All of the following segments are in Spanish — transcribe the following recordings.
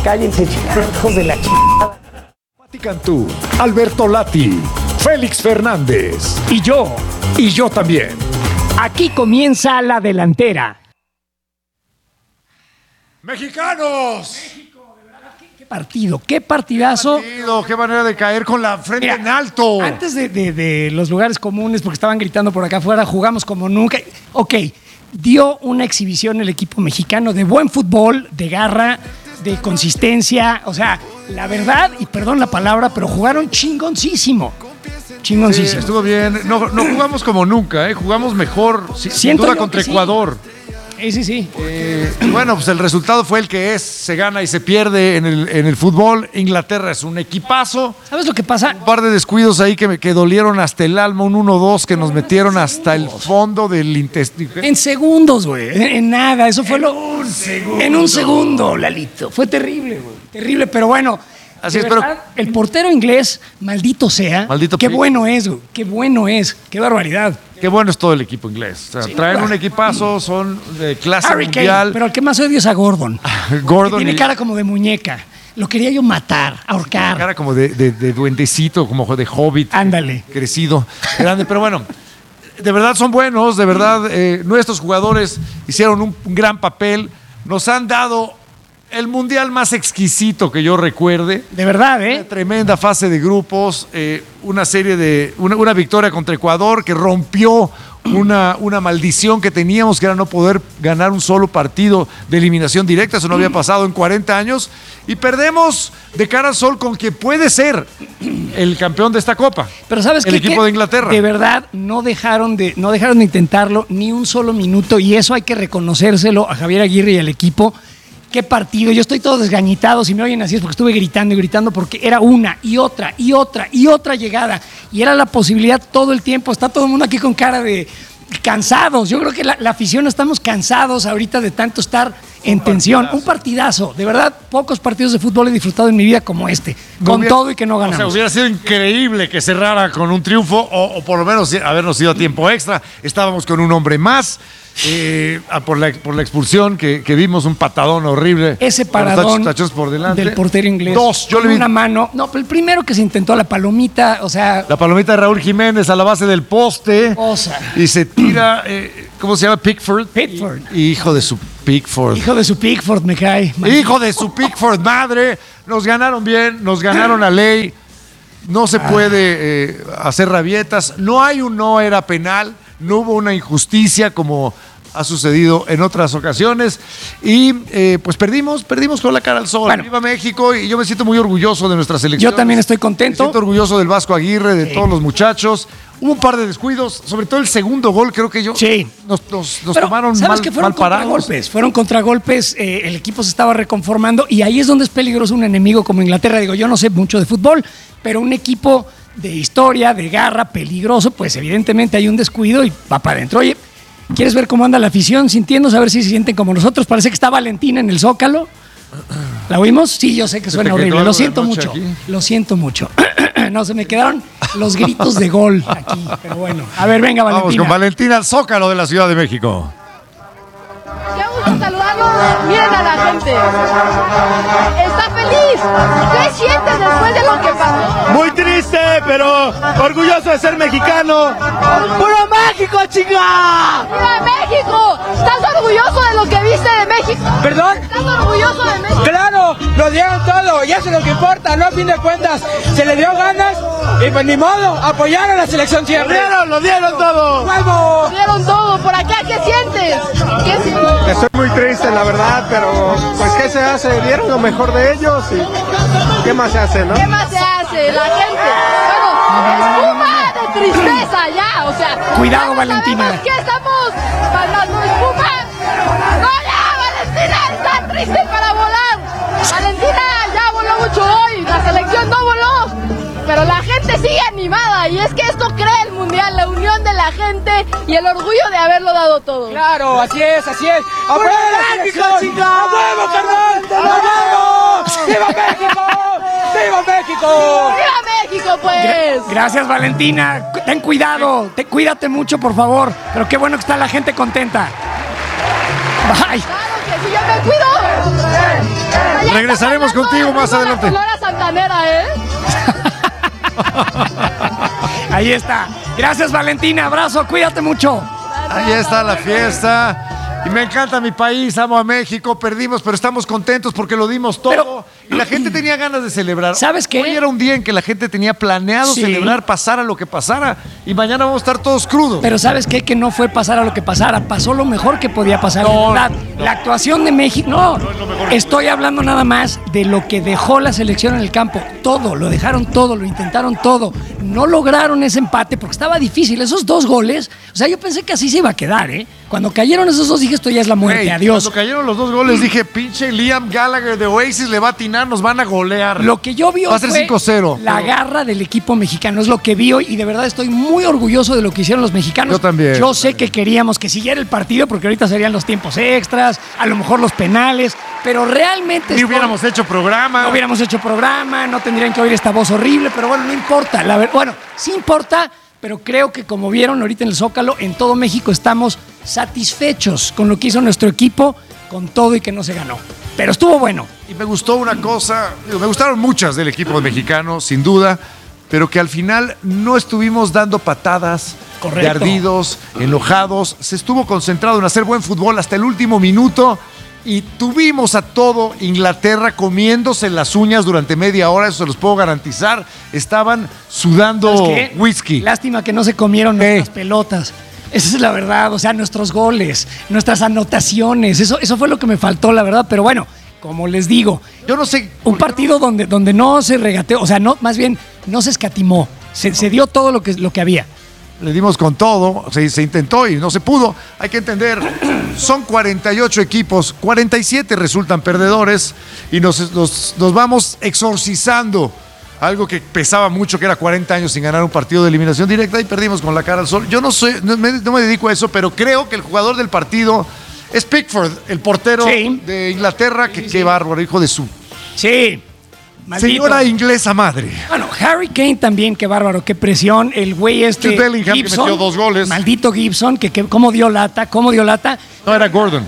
Cállense, hijos de la chingada. Pati Cantú, Alberto Lati, Félix Fernández Y yo, y yo también. aquí comienza la delantera. ¡Mexicanos! Qué partido, qué partidazo. Qué manera de caer con la frente Mira, en alto. Antes de los lugares comunes, porque estaban gritando por acá afuera, jugamos como nunca. Ok, dio una exhibición el equipo mexicano de buen fútbol, de garra, de consistencia. O sea, la verdad, y perdón la palabra, pero jugaron chingoncísimo. Chingoncísimo. Sí, estuvo bien. No jugamos como nunca, jugamos mejor, sin Siento duda, yo contra que sí. Ecuador. Sí. Bueno, pues el resultado fue el que es. Se gana y se pierde en el fútbol. Inglaterra es un equipazo. ¿Sabes lo que pasa? Un par de descuidos ahí que dolieron hasta el alma. Un 1-2 que nos metieron hasta el fondo del intestino. En segundos, güey. En nada. Eso fue en un segundo, Lalito. Fue terrible, güey. Terrible, pero bueno. Así de es, verdad, el portero inglés, maldito sea. Maldito qué Priest. bueno es, güey. Qué bueno es. Qué barbaridad. Qué bueno es todo el equipo inglés. O sea, traen un equipazo, son de clase Harry Kane, mundial. pero el que más odio es a Gordon. Gordon Que tiene y- cara como de muñeca. Lo quería yo matar, ahorcar. Cara como de duendecito, como de hobbit. Ándale. Crecido, grande, pero bueno. De verdad son buenos, de verdad. Nuestros jugadores hicieron un gran papel. Nos han dado el mundial más exquisito que yo recuerde. De verdad, Una tremenda fase de grupos, una victoria contra Ecuador que rompió una maldición que teníamos, que era no poder ganar un solo partido de eliminación directa. Eso no había pasado en 40 años. Y perdemos de cara al sol con que puede ser el campeón de esta Copa. Pero ¿sabes el qué? equipo de Inglaterra. De verdad, no dejaron de intentarlo ni un solo minuto, y eso hay que reconocérselo a Javier Aguirre y al equipo. Qué partido. Yo estoy todo desgañitado. Si me oyen así es porque estuve gritando y gritando, porque era una y otra y otra y otra llegada. Y era la posibilidad todo el tiempo. Está todo el mundo aquí con cara de cansados. Yo creo que la afición estamos cansados ahorita de tanto estar en tensión. Un partidazo. De verdad, pocos partidos de fútbol he disfrutado en mi vida como este. Con todo y que no O ganamos. sea, hubiera sido increíble que cerrara con un triunfo o por lo menos habernos ido a tiempo extra. Estábamos con un hombre más. Por la expulsión que vimos, un patadón horrible. Ese Con los paradón tachos por delante. del portero inglés. Dos, yo le vi una mano. No, pero el primero que se intentó, la palomita, o sea, la palomita de Raúl Jiménez a la base del poste. Cosa. Y se tira, ¿cómo se llama? Pickford. Hijo de su Pickford. hijo de su Pickford, me cae. Hijo de su Pickford, madre. Nos ganaron bien, nos ganaron la ley. No se puede hacer rabietas. No hay no era penal. No hubo una injusticia como ha sucedido en otras ocasiones. Y pues perdimos con la cara al sol. Bueno. Viva México, y yo me siento muy orgulloso de nuestra selección. Yo también estoy contento. Me siento orgulloso del Vasco Aguirre, de todos los muchachos. Hubo un par de descuidos, sobre todo el segundo gol, creo que nos Pero, tomaron ¿sabes que fueron mal parados. contragolpes? Fueron contragolpes, el equipo se estaba reconformando, y ahí es donde es peligroso un enemigo como Inglaterra. Digo, yo no sé mucho de fútbol, pero un equipo de historia, de garra, peligroso, pues evidentemente hay un descuido y va para adentro. Oye, ¿quieres ver cómo anda la afición sintiéndose? A ver si se sienten como nosotros. Parece que está Valentina en el Zócalo. ¿La oímos? Sí, yo sé que suena horrible. Lo siento mucho. Lo siento mucho. No, se me quedaron los gritos de gol aquí. Pero bueno, a ver, venga, Valentina. Vamos con Valentina al Zócalo de la Ciudad de México. Qué gusto saludarlos. Miren a la gente. Está feliz. ¿Qué sientes después de lo que pasó? Muy triste, pero orgulloso de ser mexicano. ¡Puro México, chinga! ¡Viva México! ¿Estás orgulloso de lo que viste de México? ¿Perdón? ¿Estás orgulloso de México? Claro, nos dieron todo y eso es lo que importa, ¿no? A fin de cuentas, se le dio ganas y pues ni modo, apoyaron a la selección siempre. Lo dieron todo. ¡Vamos! Dieron todo. ¿Por acá qué sientes? ¿Qué sientes? Estoy muy triste, la verdad, pero pues ¿qué se hace? Dieron lo mejor de ellos y ¿qué más se hace, no? ¿Qué más se hace? La gente. Bueno, espuma de tristeza ya. O sea, Cuidado, ya Valentina. sabemos que estamos mandando espuma. ¡No, ya! ¡Valentina está triste para volar! Valentina ya voló mucho hoy. La selección no voló. Pero la gente sigue animada, y es que esto crea el mundial, la unión de la gente y el orgullo de haberlo dado todo. Claro, así es, así es. ¡Apoya la selección! ¡A huevo, carnal! ¡Nos vamos! ¡Viva México! ¡Viva México! ¡Viva México, pues! Gracias, Valentina. Ten cuidado. Cuídate mucho, por favor. Pero qué bueno que está la gente contenta. Bye. Claro que sí, yo me cuido. Regresaremos contigo más adelante. Sonora Santanera, Ahí está. Gracias, Valentina. Abrazo, cuídate mucho. Ahí está la fiesta. Y me encanta mi país, amo a México, perdimos, pero estamos contentos porque lo dimos todo. Y la gente tenía ganas de celebrar. ¿Sabes qué? Hoy era un día en que la gente tenía planeado Sí. celebrar, pasara lo que pasara. Y mañana vamos a estar todos crudos. Pero ¿sabes qué? Que no fue pasar a lo que pasara. Pasó lo mejor que podía pasar. No, La, no. la actuación de México. No, estoy hablando nada más de lo que dejó la selección en el campo. Todo, lo dejaron todo, lo intentaron todo. No lograron ese empate porque estaba difícil. Esos 2 goles, o sea, yo pensé que así se iba a quedar, ¿eh? Cuando cayeron esos 2 dije, esto ya es la muerte, Hey, adiós. Cuando cayeron los 2 goles dije, pinche Liam Gallagher de Oasis le va a atinar, nos van a golear. Lo que yo vi Va a hoy ser fue 5-0. la garra del equipo mexicano, es lo que vi hoy y de verdad estoy muy orgulloso de lo que hicieron los mexicanos. Yo también. Yo sé que queríamos que siguiera el partido porque ahorita serían los tiempos extras, a lo mejor los penales, pero realmente... Ni hubiéramos hecho programa. No hubiéramos hecho programa, no tendrían que oír esta voz horrible, pero bueno, no importa. Bueno, sí importa, pero creo que como vieron ahorita en el Zócalo, en todo México estamos satisfechos con lo que hizo nuestro equipo, con todo y que no se ganó. Pero estuvo bueno. Y me gustó una cosa, me gustaron muchas del equipo mexicano, sin duda, pero que al final no estuvimos dando patadas, Correcto. de ardidos, enojados. Se estuvo concentrado en hacer buen fútbol hasta el último minuto y tuvimos a todo Inglaterra comiéndose las uñas durante media hora, eso se los puedo garantizar. Estaban sudando ¿Sabes qué? whisky. Lástima que no se comieron nuestras pelotas. Esa es la verdad, o sea, nuestros goles, nuestras anotaciones, eso fue lo que me faltó, la verdad, pero bueno, como les digo, Yo no sé. un partido donde no se regateó, o sea, no, más bien no se escatimó, se dio todo lo que había. Le dimos con todo, se intentó y no se pudo. Hay que entender, son 48 equipos, 47 resultan perdedores y nos vamos exorcizando. Algo que pesaba mucho, que era 40 años sin ganar un partido de eliminación directa y perdimos con la cara al sol. Yo no me dedico a eso, pero creo que el jugador del partido es Pickford, el portero Sí. de Inglaterra, que qué bárbaro, hijo de su Sí, maldito. señora inglesa madre. Bueno, Harry Kane también, qué bárbaro, qué presión. El güey Jude Bellingham, que metió 2 goles. Maldito Gibson, que cómo dio lata. No, era Gordon.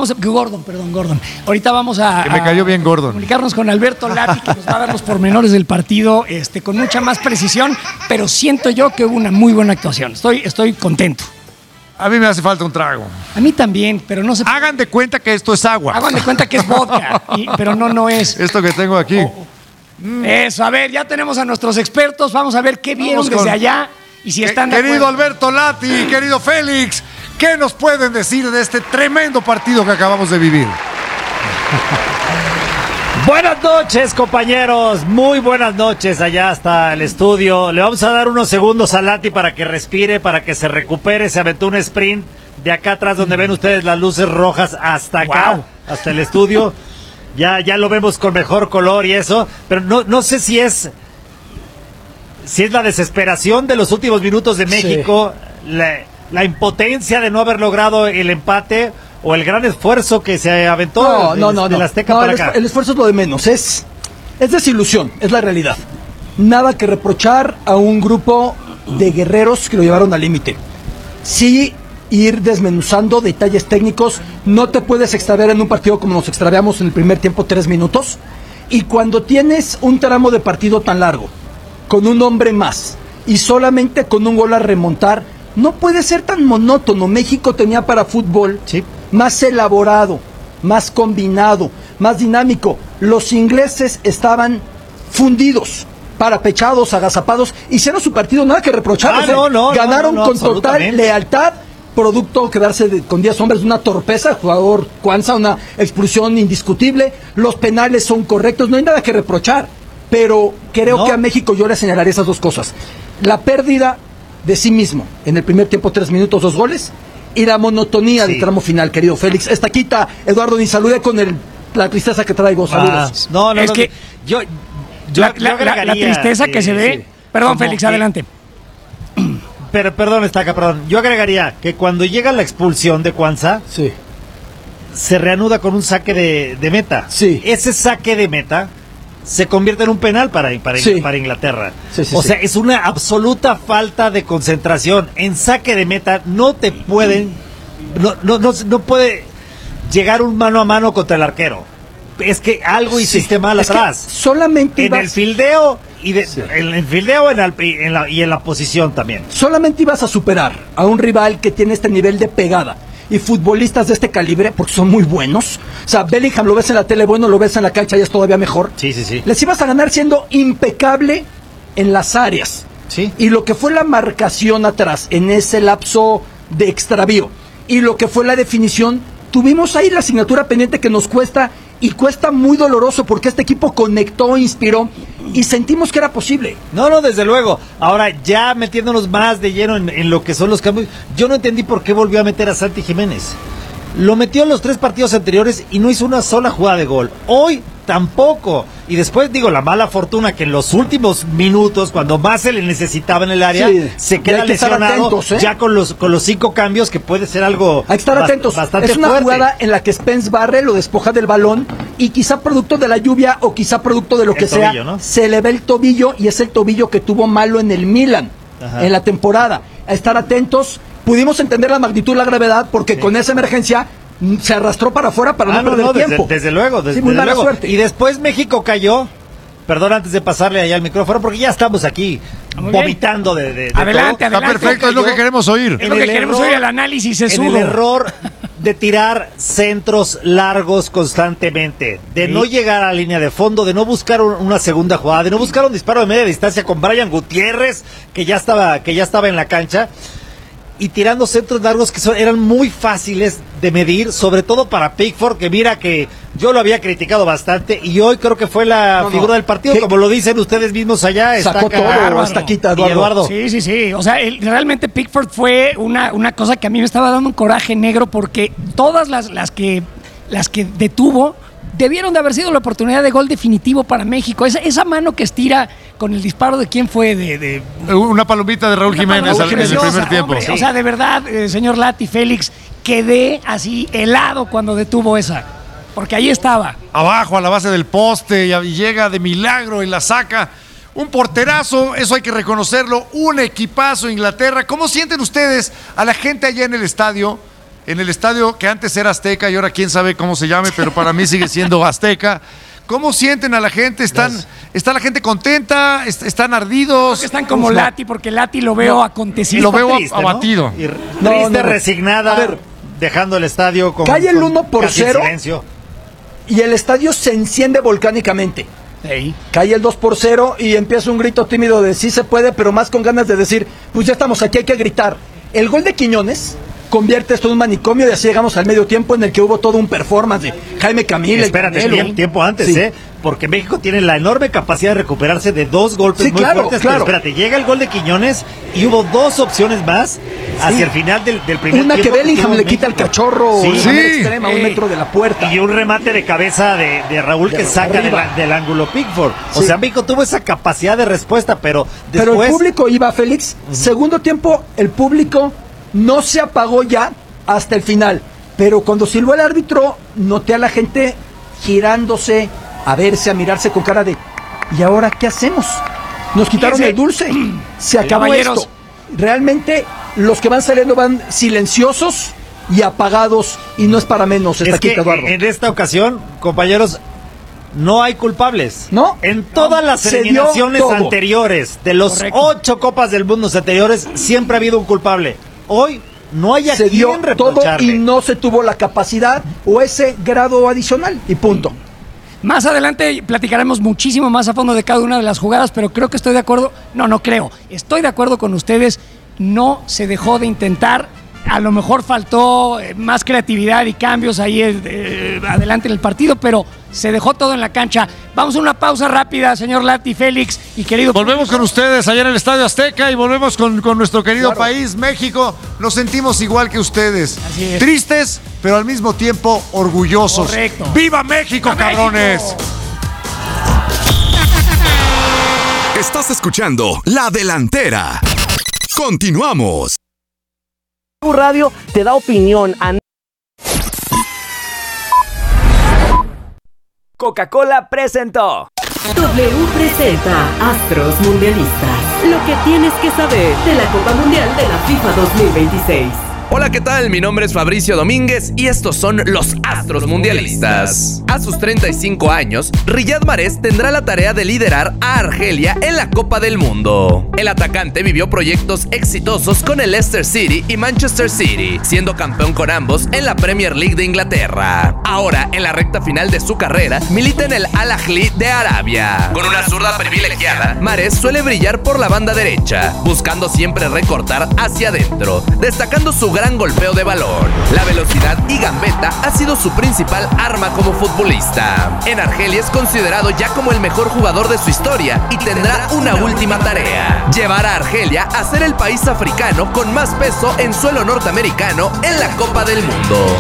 Gordon. Ahorita vamos a... Que me cayó bien Gordon. Comunicarnos con Alberto Lati, que nos va a dar los pormenores del partido con mucha más precisión, pero siento yo que hubo una muy buena actuación. Estoy contento. A mí me hace falta un trago. A mí también, pero no se... Hagan de cuenta que esto es agua. Hagan de cuenta que es vodka, pero no es. Esto que tengo aquí. Eso, a ver, ya tenemos a nuestros expertos, vamos a ver qué vieron Vamos con- desde allá y si están de Querido acuerdo. Alberto Lati, querido Félix, ¿qué nos pueden decir de este tremendo partido que acabamos de vivir? Buenas noches, compañeros. Muy buenas noches allá hasta el estudio. Le vamos a dar unos segundos a Lati para que respire, para que se recupere. Se aventó un sprint de acá atrás donde ven ustedes las luces rojas hasta acá, Wow. hasta el estudio. Ya lo vemos con mejor color y eso. Pero no sé si es la desesperación de los últimos minutos de México, la impotencia de no haber logrado el empate o el gran esfuerzo que se aventó del Azteca para acá. El esfuerzo es lo de menos, es desilusión, es la realidad. Nada que reprochar a un grupo de guerreros que lo llevaron al límite. Sí, ir desmenuzando detalles técnicos, no te puedes extraviar en un partido como nos extraviamos en el primer tiempo, 3 minutos, y cuando tienes un tramo de partido tan largo, con un hombre más, y solamente con un gol a remontar, no puede ser tan monótono. México tenía para fútbol más elaborado, más combinado, más dinámico. Los ingleses estaban fundidos, parapechados, agazapados, hicieron su partido, nada que reprochar. Ganaron con total lealtad, producto quedarse con 10 hombres, una torpeza, jugador Cuanza, una expulsión indiscutible. Los penales son correctos, no hay nada que reprochar. Pero creo que a México yo le señalaría esas 2 cosas. La pérdida de sí mismo en el primer tiempo, 3 minutos, 2 goles, y la monotonía del tramo final, querido Félix. Esta quita, Eduardo, ni saludé con la tristeza que traigo. Saludos. Es que yo la agregaría, tristeza que se ve... sí. Perdón, Como Félix, que- adelante. Pero perdón, Estaca, perdón. Yo agregaría que cuando llega la expulsión de Cuanza, se reanuda con un saque de meta. Ese saque de meta se convierte en un penal para Inglaterra. O sea, es una absoluta falta de concentración. En saque de meta no te pueden... No puede llegar un mano a mano contra el arquero. es que algo hiciste mal atrás. Solamente en el fildeo y en el fildeo y en la posición también. Solamente ibas a superar a un rival que tiene este nivel de pegada y futbolistas de este calibre, porque son muy buenos. O sea, Bellingham lo ves en la tele bueno, lo ves en la cancha y es todavía mejor. Sí. Les ibas a ganar siendo impecable en las áreas. Sí. Y lo que fue la marcación atrás en ese lapso de extravío y lo que fue la definición, tuvimos ahí la asignatura pendiente que nos cuesta y cuesta muy doloroso porque este equipo conectó, inspiró y sentimos que era posible. No, desde luego. Ahora, ya metiéndonos más de lleno en lo que son los cambios, yo no entendí por qué volvió a meter a Santi Jiménez. Lo metió en los 3 partidos anteriores y no hizo una sola jugada de gol. Hoy tampoco. Y después, la mala fortuna que en los últimos minutos, cuando más se le necesitaba en el área, se queda lesionado atentos, ya con los 5 cambios, que puede ser algo hay que estar atentos. Bastante es una fuerte. jugada en la que Spence barre, lo despoja del balón y quizá producto de la lluvia o quizá producto de lo que sea, tobillo, ¿no? se le ve el tobillo y es el tobillo que tuvo malo en el Milan en la temporada. A estar atentos. Pudimos entender la magnitud, la gravedad, porque con esa emergencia se arrastró para afuera para no perder tiempo. Desde luego. Muy mala suerte. Y después México cayó. Perdón, antes de pasarle allá el micrófono, porque ya estamos aquí vomitando de adelante, todo. Está perfecto, es lo que queremos oír. Es lo que queremos oír, el análisis es en el error de tirar centros largos constantemente, de no llegar a la línea de fondo, de no buscar una segunda jugada, de no buscar un disparo de media distancia con Brian Gutiérrez, que ya estaba en la cancha, y tirando centros largos que eran muy fáciles de medir, sobre todo para Pickford, que mira que yo lo había criticado bastante y hoy creo que fue la figura del partido, como lo dicen ustedes mismos allá. Sacó todo, hasta quita Eduardo. Sí. O sea, realmente Pickford fue una cosa que a mí me estaba dando un coraje negro porque todas las que detuvo debieron de haber sido la oportunidad de gol definitivo para México. Esa mano que estira con el disparo de quién fue una palomita de Raúl Jiménez en el primer tiempo. Hombre, o sea, de verdad, señor Lati, Félix, quedé así helado cuando detuvo esa. Porque ahí estaba. Abajo, a la base del poste, y llega de milagro y la saca. Un porterazo, eso hay que reconocerlo. Un equipazo Inglaterra. ¿Cómo sienten ustedes a la gente allá en el estadio? En el estadio que antes era Azteca y ahora quién sabe cómo se llame, pero para mí sigue siendo Azteca. ¿Cómo sienten a la gente? ¿Está la gente contenta? ¿Están ardidos? Creo que están como Lati, porque Lati lo veo acontecido. Lo veo triste, abatido. ¿no? Triste, resignada, dejando el estadio con cae el 1-0 silencio. Y el estadio se enciende volcánicamente. Cae el 2-0 y empieza un grito tímido de sí se puede, pero más con ganas de decir, pues ya estamos aquí, hay que gritar. El gol de Quiñones convierte esto en un manicomio y así llegamos al medio tiempo en el que hubo todo un performance de Jaime Camil. Espérate, tiempo antes, porque México tiene la enorme capacidad de recuperarse de 2 golpes muy fuertes. Pero espérate, llega el gol de Quiñones y hubo 2 opciones más hacia el final del primer una tiempo. Una que Bellingham le quita el cachorro extrema a 1 metro de la puerta. Y un remate de cabeza de Raúl que saca del ángulo Pickford. O sea, México tuvo esa capacidad de respuesta, pero después... Pero el público iba, Félix. Segundo tiempo, el público no se apagó ya hasta el final, pero cuando silbó el árbitro noté a la gente girándose, a verse, a mirarse con cara de ¿y ahora qué hacemos? Nos quitaron el dulce, se acabó esto. Realmente los que van saliendo van silenciosos y apagados y no es para menos. Es que en esta ocasión, compañeros, no hay culpables. ¿No? En todas las eliminaciones anteriores, de los 8 Copas del Mundo anteriores, siempre ha habido un culpable. Hoy no hay a se dio quien todo y no se tuvo la capacidad o ese grado adicional y punto. Más adelante platicaremos muchísimo más a fondo de cada una de las jugadas, pero creo que estoy de acuerdo, estoy de acuerdo con ustedes, no se dejó de intentar, a lo mejor faltó más creatividad y cambios ahí adelante en el partido, pero se dejó todo en la cancha. Vamos a una pausa rápida, señor Lati, Félix y querido. Volvemos con ustedes allá en el Estadio Azteca y volvemos con nuestro querido país, México. Nos sentimos igual que ustedes. Tristes, pero al mismo tiempo orgullosos. Correcto. ¡Viva México, cabrones! Estás escuchando La Delantera. Continuamos. Radio te da opinión. Coca-Cola presentó. W presenta Astros Mundialistas. Lo que tienes que saber de la Copa Mundial de la FIFA 2026. Hola, ¿qué tal? Mi nombre es Fabricio Domínguez y estos son los Astros Mundialistas. A sus 35 años, Riyad Mahrez tendrá la tarea de liderar a Argelia en la Copa del Mundo. El atacante vivió proyectos exitosos con el Leicester City y Manchester City, siendo campeón con ambos en la Premier League de Inglaterra. Ahora, en la recta final de su carrera, milita en el Al Ahly de Arabia. Con una zurda privilegiada, Mahrez suele brillar por la banda derecha, buscando siempre recortar hacia adentro, destacando su gran golpeo de balón. La velocidad y gambeta ha sido su principal arma como futbolista. En Argelia es considerado ya como el mejor jugador de su historia y tendrá una última tarea: llevar a Argelia a ser el país africano con más peso en suelo norteamericano en la Copa del Mundo.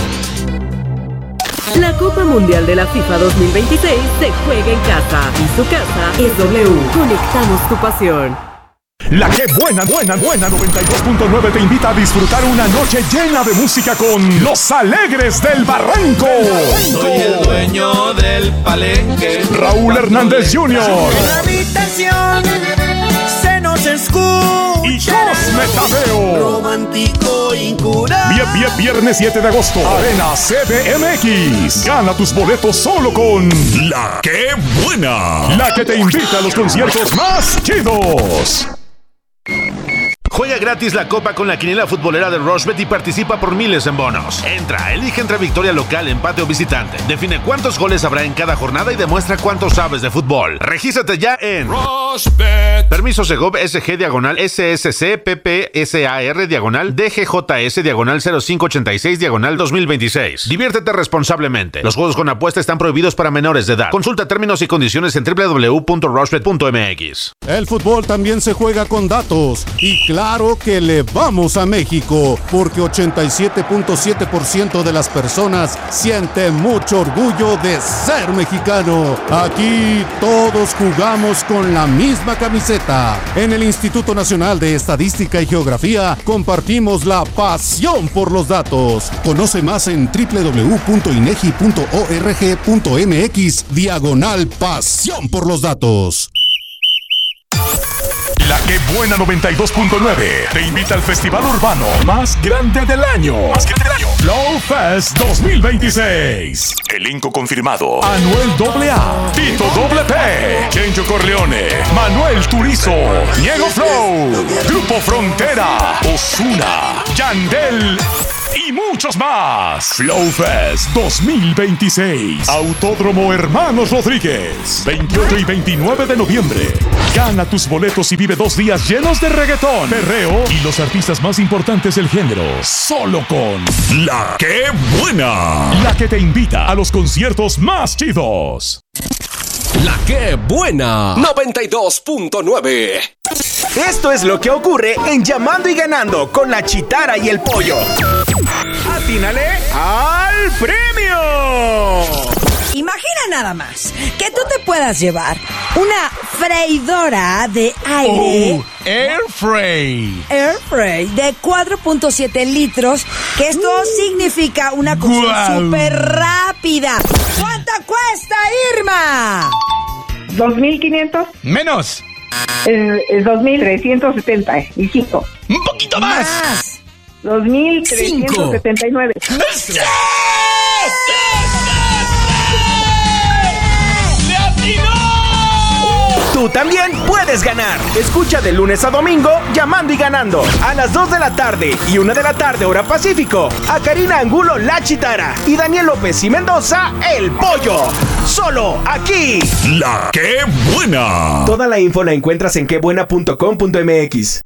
La Copa Mundial de la FIFA 2026 se juega en casa y su casa es W. Conectamos tu pasión. La que buena 92.9 te invita a disfrutar una noche llena de música con Los Alegres del Barranco. Soy el dueño del palenque. Raúl Hernández Jr. En la habitación se nos escucha. Y Cosme Tadeo. Romántico incurable. Viernes 7 de agosto. Arena CDMX. Gana tus boletos solo con La que buena. La que te invita a los conciertos más chidos. Juega gratis la Copa con la quiniela futbolera de Rushbet y participa por miles en bonos. Entra, elige entre victoria local, empate o visitante. Define cuántos goles habrá en cada jornada y demuestra cuánto sabes de fútbol. Regístrate ya en Rushbet. Permiso Segov SG diagonal SSC PPSAR diagonal DGJS diagonal 0586 diagonal 2026. Diviértete responsablemente. Los juegos con apuesta están prohibidos para menores de edad. Consulta términos y condiciones en www.rushbet.mx. El fútbol también se juega con datos y claro que le vamos a México, porque 87.7% de las personas sienten mucho orgullo de ser mexicano. Aquí todos jugamos con la misma camiseta. En el Instituto Nacional de Estadística y Geografía compartimos la pasión por los datos. Conoce más en www.inegi.org.mx/pasión por los datos. La que buena 92.9 te invita al festival urbano más grande del año. Flow Fest 2026. Elenco confirmado: Anuel AA, Tito P, Chencho Corleone, Manuel Turizo, Diego Flow, Grupo Frontera, Ozuna, Yandel y muchos más. Flow Fest 2026. Autódromo Hermanos Rodríguez. 28 y 29 de noviembre. Gana tus boletos y vive 2 días llenos de reggaetón, perreo y los artistas más importantes del género. Solo con La que buena. La que te invita a los conciertos más chidos. La que buena 92.9. Esto es lo que ocurre en Llamando y Ganando con la Chitara y el Pollo. ¡Atínale al premio! Imagina nada más que tú te puedas llevar una freidora de aire. Airfray. Airfray de 4.7 litros, que esto significa una cocción súper rápida. ¿Cuánto cuesta, Irma? 2,500. Menos. Es 2,375. Un poquito más. 2,379. ¡Sí! Tú también puedes ganar. Escucha de lunes a domingo Llamando y Ganando a las 2 de la tarde y 1 de la tarde hora Pacífico a Karina Angulo La Chitara y Daniel López y Mendoza El Pollo. Solo aquí. La que buena. Toda la info la encuentras en quebuena.com.mx.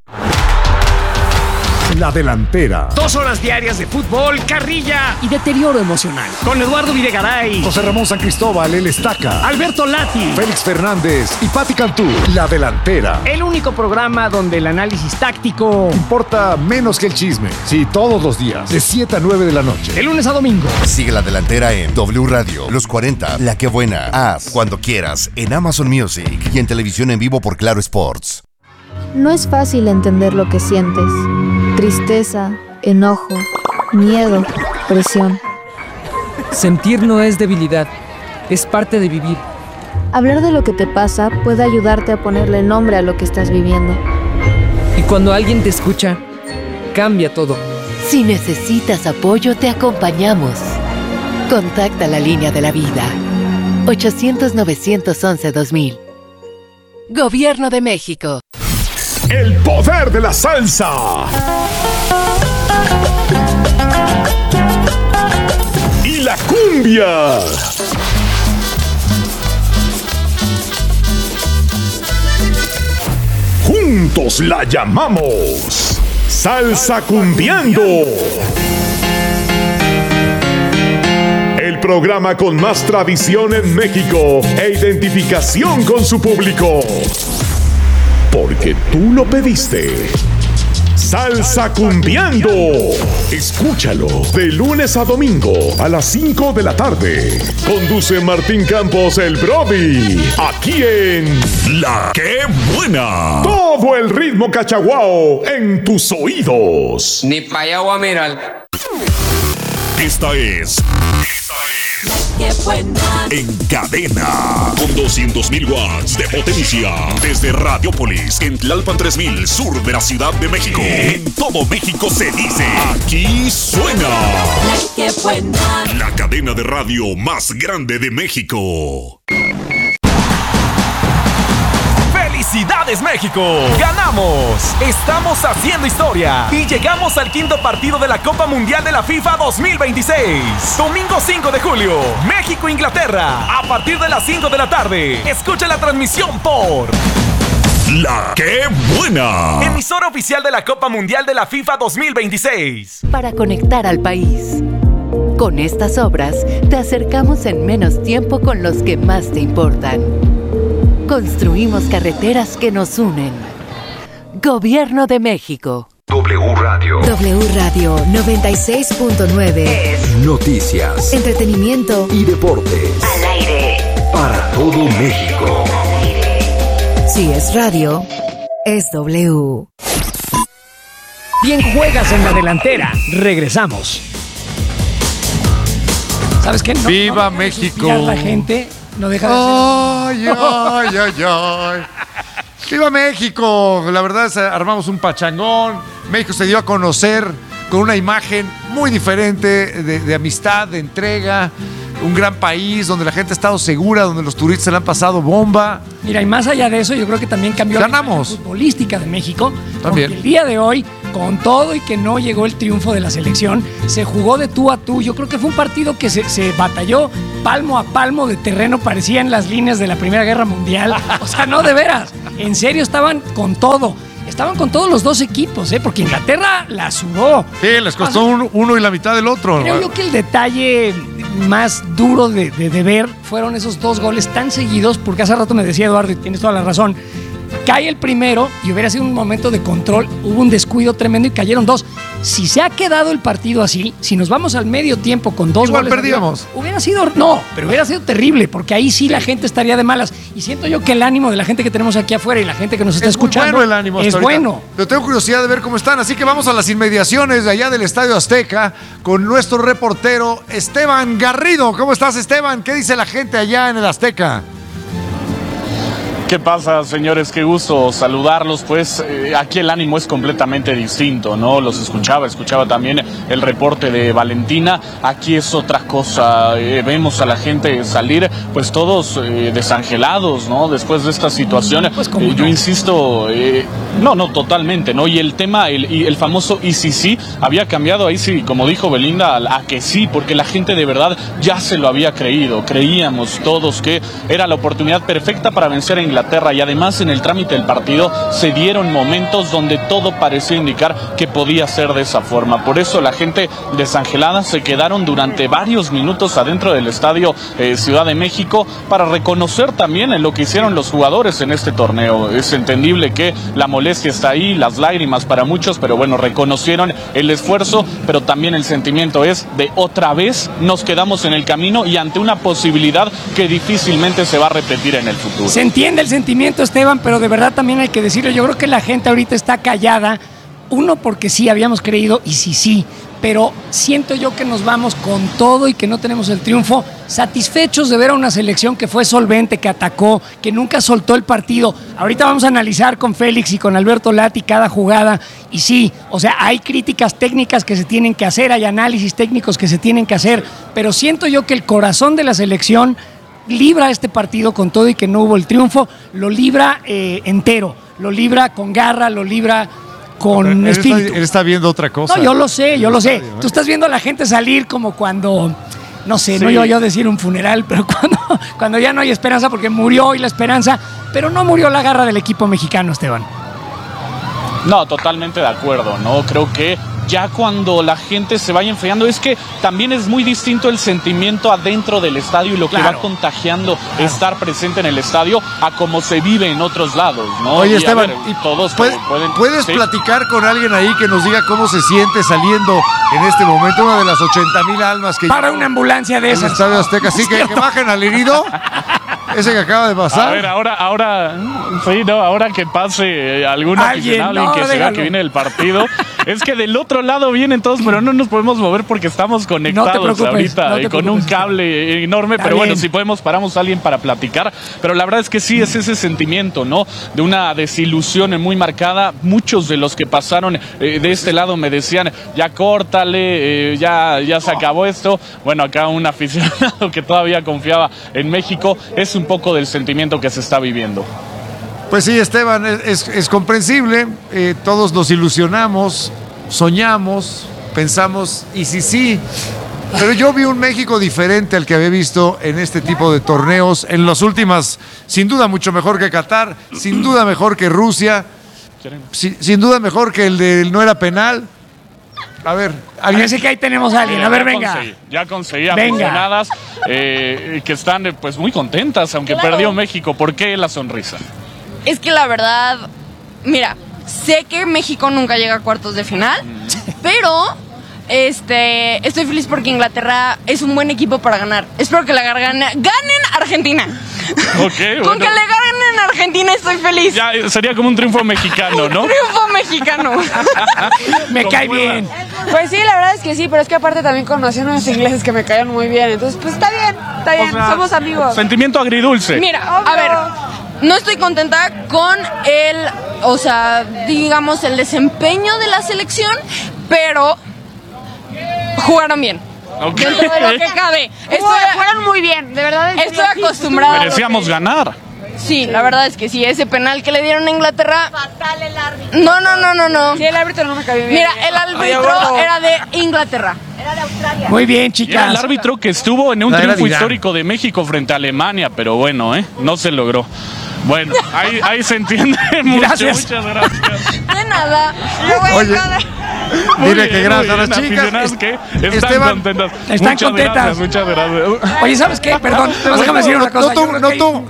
La delantera. 2 horas diarias de fútbol, carrilla y deterioro emocional. Con Eduardo Videgaray, José Ramón San Cristóbal, El Estaca, Alberto Lati, Félix Fernández y Pati Cantú. La delantera. El único programa donde el análisis táctico importa menos que el chisme. Sí, todos los días, de 7 a 9 de la noche. De lunes a domingo. Sigue La delantera en W Radio, Los 40, La que buena. Haz cuando quieras en Amazon Music y en televisión en vivo por Claro Sports. No es fácil entender lo que sientes. Tristeza, enojo, miedo, presión. Sentir no es debilidad, es parte de vivir. Hablar de lo que te pasa puede ayudarte a ponerle nombre a lo que estás viviendo. Y cuando alguien te escucha, cambia todo. Si necesitas apoyo, te acompañamos. Contacta la línea de la vida. 800-911-2000. Gobierno de México. El poder de la salsa. Y la cumbia. Juntos la llamamos Salsa Cumbiando. El programa con más tradición en México e identificación con su público. Porque tú lo pediste. Salsa Cumbiando. Escúchalo de lunes a domingo a las 5 de la tarde. Conduce Martín Campos, el Brody. Aquí en La ¡Qué Buena! Todo el ritmo cachaguao en tus oídos. Ni pa' allá voy a mirar. Esta es ¡Qué buena! En Cadena, con 200.000 watts de potencia, desde Radiópolis, en Tlalpan 3000, sur de la Ciudad de México. En todo México se dice, aquí suena. ¡Qué buena! La cadena de radio más grande de México. ¡Felicidades, México! ¡Ganamos! Estamos haciendo historia y llegamos al quinto partido de la Copa Mundial de la FIFA 2026. Domingo 5 de julio, México-Inglaterra, a partir de las 5 de la tarde. Escucha la transmisión por La ¡Qué Buena! emisora oficial de la Copa Mundial de la FIFA 2026. Para conectar al país. Con estas obras, te acercamos en menos tiempo con los que más te importan. Construimos carreteras que nos unen. Gobierno de México. W Radio. W Radio 96.9. Noticias, Entretenimiento y deportes. al aire. Para todo México. Si es radio, es W. Bien juegas en la delantera. Regresamos. ¿Sabes qué? No, ¡Viva no México! La gente no deja de hacer. ¡Ay! ¡Viva México! La verdad es armamos un pachangón. México se dio a conocer con una imagen muy diferente de amistad, de entrega. Un gran país donde la gente ha estado segura, donde los turistas se le han pasado bomba. Mira, y más allá de eso, yo creo que también cambió la imagen futbolística de México. También. Porque el día de hoy, con todo y que no llegó el triunfo de la selección, se jugó de tú a tú. Yo creo que fue un partido que se batalló palmo a palmo de terreno, parecían las líneas de la Primera Guerra Mundial. O sea, no, de veras. En serio, estaban con todo. Estaban con todos los dos equipos, porque Inglaterra la sudó. Sí, les costó uno y la mitad del otro. Creo yo que el detalle más duro de ver fueron esos dos goles tan seguidos, porque hace rato me decía Eduardo, y tienes toda la razón, cae el primero y hubiera sido un momento de control, hubo un descuido tremendo y cayeron dos. Si se ha quedado el partido así, si nos vamos al medio tiempo con dos igual goles, perdíamos. Hubiera sido terrible, porque ahí sí la gente estaría de malas. Y siento yo que el ánimo de la gente que tenemos aquí afuera y la gente que nos está escuchando bueno el ánimo es hasta ahorita. bueno. Pero tengo curiosidad de ver cómo están, así que vamos a las inmediaciones de allá del Estadio Azteca con nuestro reportero Esteban Garrido. ¿Cómo estás, Esteban? ¿Qué dice la gente allá en el Azteca? ¿Qué pasa, señores? Qué gusto saludarlos. Pues aquí el ánimo es completamente distinto, ¿no? Los escuchaba también el reporte de Valentina. Aquí es otra cosa. Vemos a la gente salir, pues todos desangelados, ¿no? Después de esta situación. Pues, yo insisto, no, totalmente, ¿no? Y el tema, el famoso y sí, había cambiado ahí, sí, como dijo Belinda, a que sí, porque la gente de verdad ya se lo había creído. Creíamos todos que era la oportunidad perfecta para vencer a Inglaterra, y además en el trámite del partido se dieron momentos donde todo parecía indicar que podía ser de esa forma. Por eso la gente desangelada se quedaron durante varios minutos adentro del estadio Ciudad de México para reconocer también en lo que hicieron los jugadores en este torneo. Es entendible que la molestia está ahí, las lágrimas para muchos, pero bueno, reconocieron el esfuerzo, pero también el sentimiento es de otra vez nos quedamos en el camino y ante una posibilidad que difícilmente se va a repetir en el futuro. Se entiende el sentimiento, Esteban, pero de verdad también hay que decirlo. Yo creo que la gente ahorita está callada. Uno, porque sí habíamos creído, y sí, pero siento yo que nos vamos con todo y que no tenemos el triunfo, satisfechos de ver a una selección que fue solvente, que atacó, que nunca soltó el partido. Ahorita vamos a analizar con Félix y con Alberto Lati cada jugada, y sí, o sea, hay críticas técnicas que se tienen que hacer, hay análisis técnicos que se tienen que hacer, pero siento yo que el corazón de la selección libra este partido con todo y que no hubo el triunfo, lo libra entero, lo libra con garra, lo libra con espíritu. Él está viendo otra cosa. No, yo lo sé. Tú estás viendo a la gente salir como cuando, no sé, no iba yo a decir un funeral, pero cuando ya no hay esperanza, porque murió hoy la esperanza, pero no murió la garra del equipo mexicano, Esteban. No, totalmente de acuerdo, ¿no? Creo que ya cuando la gente se vaya enfriando, es que también es muy distinto el sentimiento adentro del estadio y lo que va contagiando estar presente en el estadio a cómo se vive en otros lados, ¿no? Oye, y Esteban, todos ¿puedes platicar con alguien ahí que nos diga cómo se siente saliendo en este momento una de las 80,000 almas que para una ambulancia de esas? Estadio Azteca, así que bajen al herido. Ese que acaba de pasar. A ver, ahora que pase algún aficionado y que se vea que viene el partido. Es que del otro lado vienen todos, pero no nos podemos mover porque estamos conectados ahorita con un cable enorme. Pero bueno, si podemos, paramos a alguien para platicar. Pero la verdad es que sí es ese sentimiento, ¿no? De una desilusión muy marcada. Muchos de los que pasaron de este lado me decían, ya córtale, ya se acabó esto. Bueno, acá un aficionado que todavía confiaba en México, es un poco del sentimiento que se está viviendo. Pues sí, Esteban, es comprensible. Todos nos ilusionamos, soñamos, pensamos, y sí. Pero yo vi un México diferente al que había visto en este tipo de torneos, en las últimas, sin duda mucho mejor que Qatar, sin duda mejor que Rusia, sin duda mejor que el de no era penal. A ver, parece que ahí tenemos a alguien. A ver, venga. Ya conseguí aficionadas que están pues muy contentas, aunque perdió México. ¿Por qué la sonrisa? Es que la verdad, mira, sé que México nunca llega a cuartos de final, pero estoy feliz porque Inglaterra es un buen equipo para ganar. Espero que ganen Argentina. Okay, Con que le ganen Argentina estoy feliz. Ya sería como un triunfo mexicano, ¿no? Un triunfo mexicano. Me cae bien. Pues sí, la verdad es que sí, pero es que aparte también conocí a unos ingleses que me caían muy bien. Entonces, pues está bien, o sea, somos amigos. Sentimiento agridulce. Mira, a ver, no estoy contenta con digamos, el desempeño de la selección, pero jugaron bien. Okay. Dentro de lo que cabe. Fueron muy bien, de verdad. Estoy acostumbrada. Merecíamos ganar. Sí, la verdad es que sí, ese penal que le dieron a Inglaterra. Fatal el árbitro. No. Sí, el árbitro no me cayó bien. Mira, el árbitro era de Inglaterra. Era de Australia. Muy bien, chicas. Era el árbitro que estuvo en un triunfo histórico de México frente a Alemania, pero bueno, no se logró. Bueno, ahí se entiende mucho. Gracias. Muchas gracias. De nada. Oye, dile que gracias a las chicas. Que están contentas. Están contentas. Muchas gracias. Oye, ¿sabes qué? Perdón, déjame decir una cosa. No,